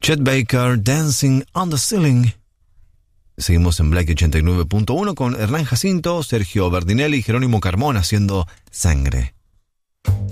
Chet Baker, Dancing on the Ceiling. Seguimos en Black 89.1 con Hernán Jacinto, Sergio Berdinelli y Jerónimo Carmona haciendo Sangre.